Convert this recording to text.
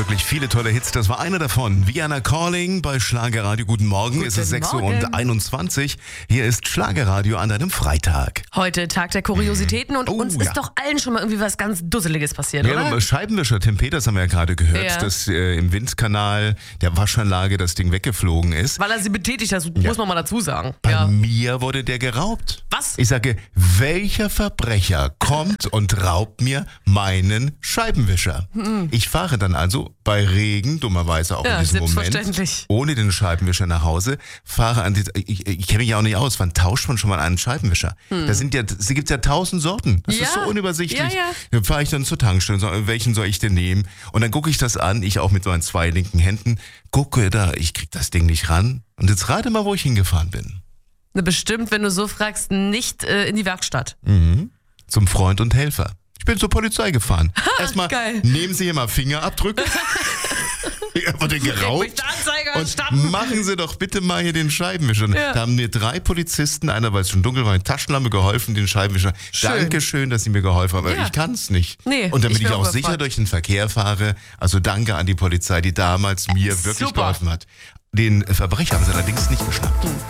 wirklich viele tolle Hits. Das war einer davon. Vienna Calling bei Schlagerradio. Guten Morgen. Es ist 6:21 Uhr. Hier ist Schlagerradio an einem Freitag. Heute Tag der Kuriositäten und uns ist doch allen schon mal irgendwie was ganz Dusseliges passiert, oder? Scheibenwischer Tim Peters haben wir ja gerade gehört, Ja. dass im Windkanal der Waschanlage das Ding weggeflogen ist. Weil er sie betätigt hat, muss man mal dazu sagen. Bei mir wurde der geraubt. Was? Ich sage, welcher Verbrecher kommt und raubt mir meinen Scheibenwischer? Ich fahre dann also bei Regen, dummerweise auch in diesem Moment, ohne den Scheibenwischer nach Hause, fahre an die, ich kenne mich ja auch nicht aus, wann tauscht man schon mal einen Scheibenwischer? Da gibt ja 1000 Sorten. Das ist so unübersichtlich. Ja. Dann fahre ich dann zur Tankstelle, welchen soll ich denn nehmen? Und dann gucke ich das an, ich auch mit meinen 2 linken Händen, gucke da, ich krieg das Ding nicht ran. Und jetzt rate mal, wo ich hingefahren bin. Bestimmt, wenn du so fragst, nicht in die Werkstatt. Zum Freund und Helfer. Ich bin zur Polizei gefahren. Erstmal geil. nehmen Sie hier mal Fingerabdrücke. Ich wurde geraubt. Und machen Sie doch bitte mal hier den Scheibenwischer. Da haben mir 3 Polizisten, einer, weil es schon dunkel war, mit Taschenlampe geholfen, den Scheibenwischer. Dankeschön, dass Sie mir geholfen haben. Aber ich kann es nicht. Nee, und damit ich auch überfragt. sicher durch den Verkehr fahre, also danke an die Polizei, die damals mir wirklich geholfen hat. Den Verbrecher haben sie allerdings nicht geschnappt.